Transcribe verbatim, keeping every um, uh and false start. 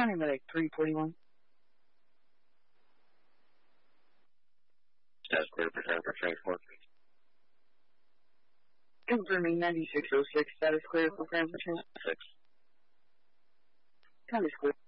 County Medic three forty-one. Status clear for time for transport. Confirming ninety-six oh six, status clear for transport. Six. County clear.